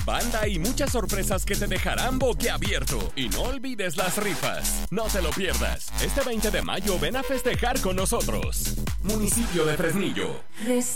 banda y muchas sorpresas que te dejarán boquiabierto. Y no olvides las rifas. No te lo pierdas. Este 20 de mayo ven a festejar con nosotros. Municipio de Fresnillo.